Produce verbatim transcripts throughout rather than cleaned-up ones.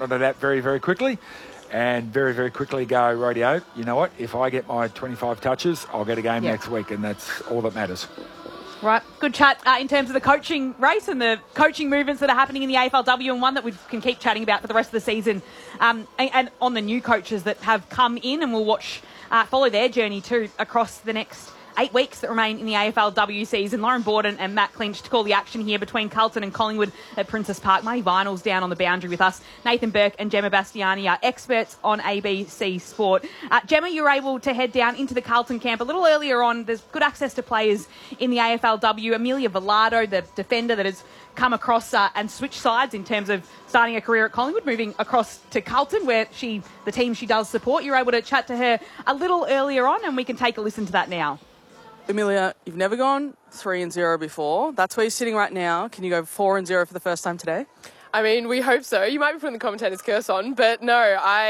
of that very, very quickly. And very, very quickly go, radio, you know what, if I get my twenty-five touches, I'll get a game yep. next week, and that's all that matters. Right, good chat uh, in terms of the coaching race and the coaching movements that are happening in the A F L W, and one that we can keep chatting about for the rest of the season, um, and, and on the new coaches that have come in, and we'll watch, uh, follow their journey too across the next eight weeks that remain in the A F L W season. Lauren Borden and Matt Clinch to call the action here between Carlton and Collingwood at Princess Park. Marty Vinyl's down on the boundary with us. Nathan Burke and Gemma Bastiani are experts on A B C Sport. Uh, Gemma, you were able to head down into the Carlton camp a little earlier on. There's good access to players in the A F L W. Amelia Velado, the defender that has come across uh, and switched sides in terms of starting a career at Collingwood, moving across to Carlton, where she, the team she does support. You're able to chat to her a little earlier on, and we can take a listen to that now. Amelia, you've never gone three and zero before. That's where you're sitting right now. Can you go four and zero for the first time today? I mean, we hope so. You might be putting the commentator's curse on, but no,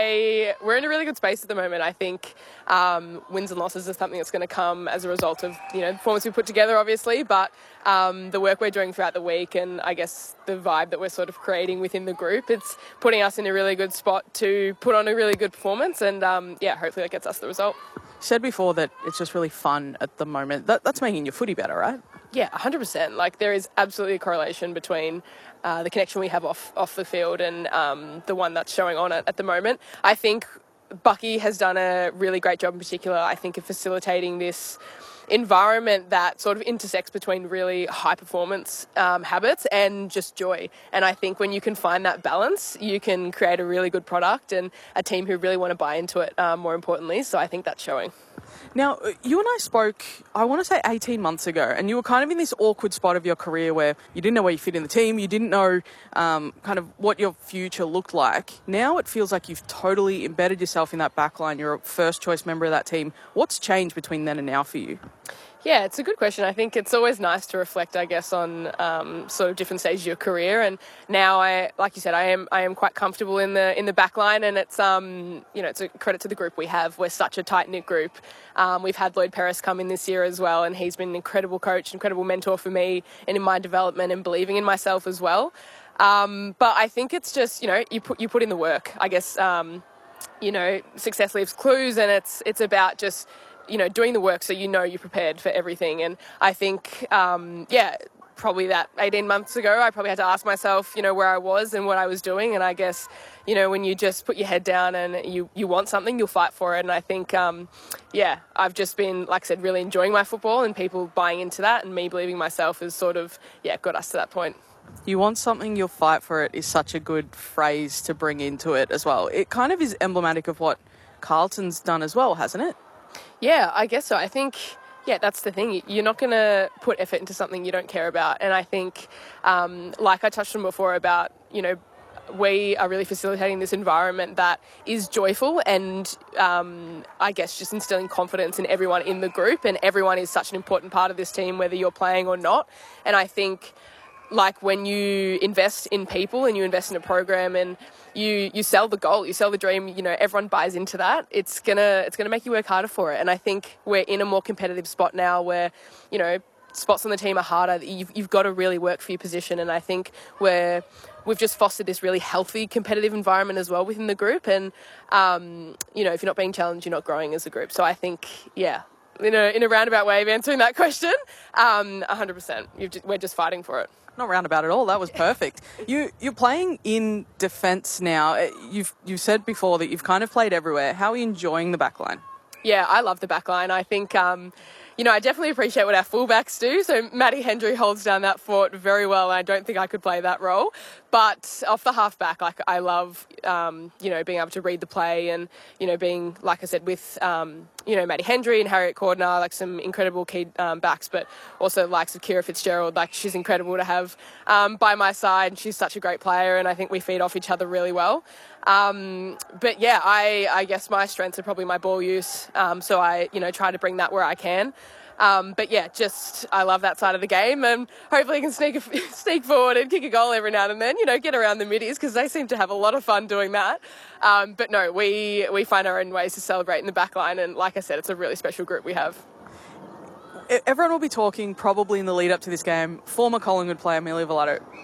I we're in a really good space at the moment. I think um, wins and losses are something that's going to come as a result of, you know, the performance we put together, obviously, but um, the work we're doing throughout the week, and I guess the vibe that we're sort of creating within the group, it's putting us in a really good spot to put on a really good performance, and um, yeah, hopefully that gets us the result. You said before that it's just really fun at the moment. That, that's making your footy better, right? Yeah, one hundred percent. Like, there is absolutely a correlation between uh, the connection we have off off the field and um, the one that's showing on it at the moment. I think Bucky has done a really great job in particular, I think, of facilitating this environment that sort of intersects between really high performance um, habits and just joy. And I think when you can find that balance, you can create a really good product and a team who really want to buy into it, um, more importantly. So I think that's showing. Now, you and I spoke, I want to say eighteen months ago, and you were kind of in this awkward spot of your career where you didn't know where you fit in the team, you didn't know um, kind of what your future looked like. Now it feels like you've totally embedded yourself in that backline. You're a first choice member of that team. What's changed between then and now for you? Yeah, it's a good question. I think it's always nice to reflect, I guess, on um, sort of different stages of your career. And now, I, like you said, I am I am quite comfortable in the in the back line, and it's um you know it's a credit to the group we have. We're such a tight knit group. Um, we've had Lloyd Perris come in this year as well, and he's been an incredible coach, incredible mentor for me and in my development and believing in myself as well. Um, but I think it's just you know you put you put in the work. I guess um, you know success leaves clues, and it's it's about just. you know, doing the work so you know you're prepared for everything. And I think, um, yeah, probably that eighteen months ago, I probably had to ask myself, you know, where I was and what I was doing. And I guess, you know, when you just put your head down and you, you want something, you'll fight for it. And I think, um, yeah, I've just been, like I said, really enjoying my football, and people buying into that and me believing myself has sort of, yeah, got us to that point. You want something, you'll fight for it is such a good phrase to bring into it as well. It kind of is emblematic of what Carlton's done as well, hasn't it? Yeah, I guess so. I think, yeah, that's the thing. You're not going to put effort into something you don't care about. And I think, um, like I touched on before about, you know, we are really facilitating this environment that is joyful and, um, I guess, just instilling confidence in everyone in the group. And everyone is such an important part of this team, whether you're playing or not. And I think, like, when you invest in people and you invest in a program and you you sell the goal, you sell the dream, you know, everyone buys into that, it's gonna it's gonna make you work harder for it. And I think we're in a more competitive spot now where, you know, spots on the team are harder. You've, you've got to really work for your position. And I think we're we've just fostered this really healthy competitive environment as well within the group. And um, you know, if you're not being challenged, you're not growing as a group. So I think, yeah, in a in a roundabout way of answering that question, um, one hundred percent. You've just, we're just fighting for it. Not roundabout at all. That was perfect. you you're playing in defence now. You've you've said before that you've kind of played everywhere. How are you enjoying the back line? Yeah, I love the back line. I think, um, you know, I definitely appreciate what our fullbacks do. So Maddie Hendry holds down that fort very well. And I don't think I could play that role. But off the half-back, like, I love, um, you know, being able to read the play and, you know, being, like I said, with, um, you know, Maddie Hendry and Harriet Cordner, like some incredible key um, backs, but also the likes of Kira Fitzgerald. Like, she's incredible to have um, by my side. She's such a great player, and I think we feed off each other really well. Um, but yeah, I, I guess my strengths are probably my ball use. Um, so I, you know, try to bring that where I can. Um, but yeah, just I love that side of the game, and hopefully I can sneak a, sneak forward and kick a goal every now and then. You know, get around the middies because they seem to have a lot of fun doing that. Um, but no, we we find our own ways to celebrate in the back line, and like I said, it's a really special group we have. Everyone will be talking probably in the lead up to this game. Former Collingwood player Amelia Velado.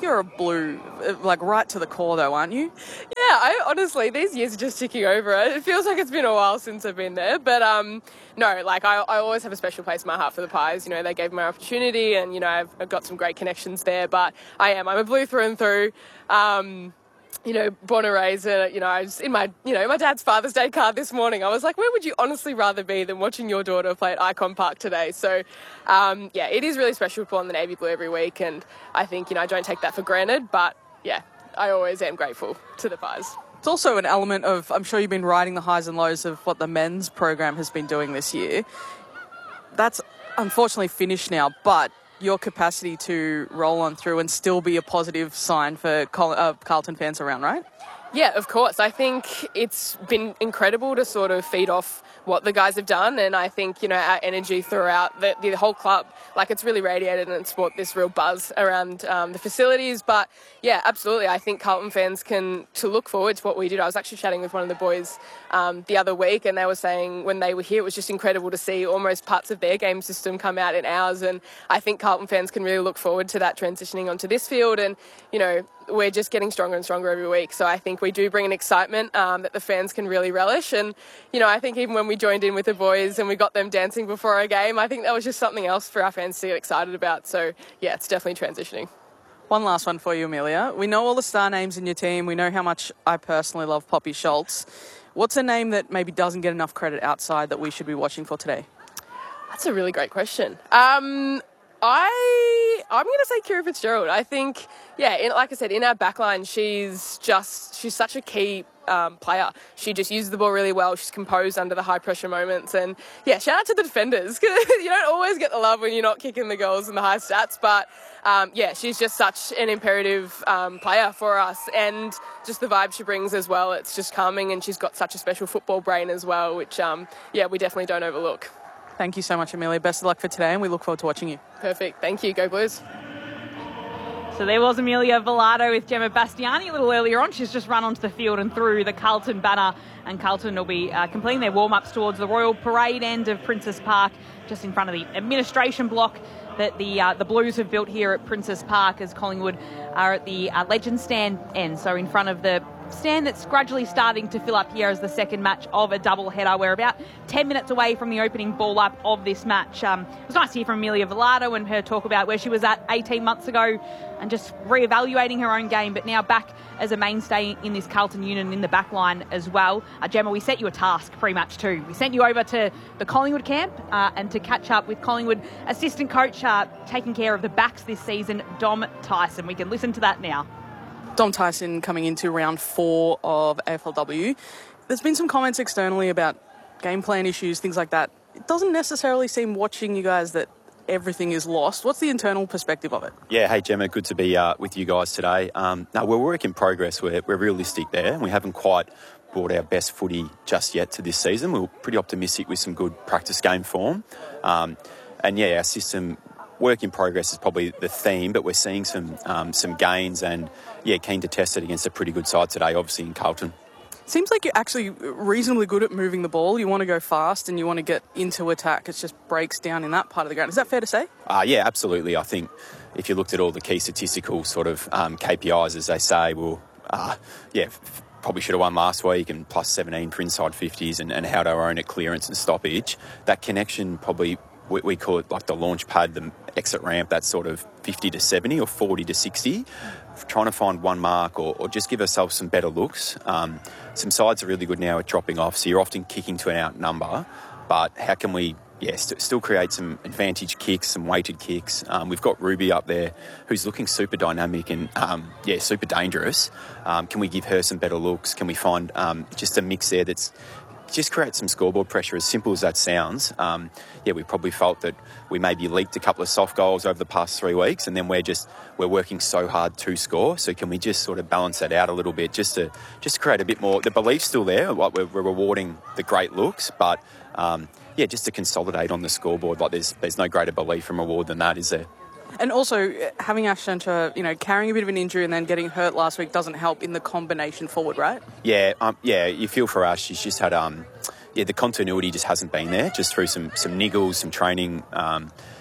you're a Blue, like right to the core though, aren't you? Yeah, I honestly, these years are just ticking over. It feels like it's been a while since I've been there. But um, no, like I, I always have a special place in my heart for the Pies. You know, they gave me my opportunity and, you know, I've, I've got some great connections there. But I am, I'm a Blue through and through. Um, you know, born and raised, uh, you know, I was in my, you know, my dad's Father's Day card this morning. I was like, where would you honestly rather be than watching your daughter play at Icon Park today? So, um, yeah, it is really special to pull on the Navy Blue every week. And I think, you know, I don't take that for granted. But, yeah, I always am grateful to the Pies. It's also an element of, I'm sure you've been riding the highs and lows of what the men's program has been doing this year. That's unfortunately finished now, but your capacity to roll on through and still be a positive sign for Col- uh, Carlton fans around, right? Yeah, of course. I think it's been incredible to sort of feed off what the guys have done, and I think, you know, our energy throughout the, the whole club, like it's really radiated and it's brought this real buzz around um, the facilities. But yeah, absolutely. I think Carlton fans can to look forward to what we did. I was actually chatting with one of the boys um, the other week, and they were saying when they were here, it was just incredible to see almost parts of their game system come out in ours. And I think Carlton fans can really look forward to that transitioning onto this field. And, you know, we're just getting stronger and stronger every week. So I think we do bring an excitement um, that the fans can really relish. And, you know, I think even when we joined in with the boys and we got them dancing before our game, I think that was just something else for our fans to get excited about. So, yeah, it's definitely transitioning. One last one for you, Amelia. We know all the star names in your team. We know how much I personally love Poppy Schultz. What's a name that maybe doesn't get enough credit outside that we should be watching for today? That's a really great question. Um, I, I'm going to say Kira Fitzgerald. I think, yeah, in, like I said, in our backline, she's just, she's such a key um, player. She just uses the ball really well. She's composed under the high pressure moments. And yeah, shout out to the defenders. You don't always get the love when you're not kicking the goals and the high stats, but um, yeah, she's just such an imperative um, player for us, and just the vibe she brings as well. It's just calming, and she's got such a special football brain as well, which um, yeah, we definitely don't overlook. Thank you so much, Amelia. Best of luck for today, and we look forward to watching you. Perfect. Thank you. Go Blues. So there was Amelia Villado with Gemma Bastiani a little earlier on. She's just run onto the field and through the Carlton banner, and Carlton will be uh, completing their warm-ups towards the Royal Parade end of Princess Park, just in front of the administration block that the uh, the Blues have built here at Princess Park, as Collingwood are at the uh, Legend stand end, so in front of the stand that's gradually starting to fill up here as the second match of a double header. We're about ten minutes away from the opening ball up of this match. Um, it was nice to hear from Amelia Villado and her talk about where she was at eighteen months ago and just re-evaluating her own game, but now back as a mainstay in this Carlton unit and in the back line as well. Uh, Gemma, we set you a task pre-match too. We sent you over to the Collingwood camp uh, and to catch up with Collingwood assistant coach uh, taking care of the backs this season, Dom Tyson. We can listen to that now. Dom Tyson coming into round four of A F L W. There's been some comments externally about game plan issues, things like that. It doesn't necessarily seem, watching you guys, that everything is lost. What's the internal perspective of it? Yeah, hey Gemma, good to be uh, with you guys today. Um, no, we're work in progress. We're, we're realistic there. We haven't quite brought our best footy just yet to this season. We're pretty optimistic with some good practice game form. Um, and yeah, our system, work in progress is probably the theme, but we're seeing some um, some gains, and yeah, keen to test it against a pretty good side today, obviously in Carlton. Seems like you're actually reasonably good at moving the ball. You want to go fast and you want to get into attack. It just breaks down in that part of the ground. Is that fair to say? Uh, yeah, absolutely. I think if you looked at all the key statistical sort of um, K P Is, as they say, well, uh, yeah, f- probably should have won last week, and plus seventeen for inside fifties, and, and held our own at clearance and stoppage. That connection probably, we, we call it like the launch pad, the exit ramp, that's sort of fifty to seventy or forty to sixty. Trying to find one mark or, or just give ourselves some better looks. Um, some sides are really good now at dropping off, so you're often kicking to an out number, but how can we yeah, st- still create some advantage kicks, some weighted kicks? Um, we've got Ruby up there who's looking super dynamic and um, yeah, super dangerous. Um, can we give her some better looks? Can we find um, just a mix there that's just create some scoreboard pressure, as simple as that sounds? Um, yeah, we probably felt that we maybe leaked a couple of soft goals over the past three weeks, and then we're just we're working so hard to score. So can we just sort of balance that out a little bit, just to just to create a bit more? The belief's still there, like we're, we're rewarding the great looks, but um, yeah, just to consolidate on the scoreboard. Like there's there's no greater belief and reward than that, is there? And also, having Ashanta, you know, carrying a bit of an injury and then getting hurt last week doesn't help in the combination forward, right? Yeah, um, yeah. You feel for Ash. She's just had, um, yeah, the continuity just hasn't been there, just through some some niggles, some training, um,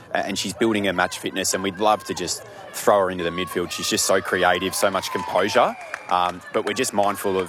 and she's building her match fitness, and we'd love to just throw her into the midfield. She's just so creative, so much composure. Um, but we're just mindful of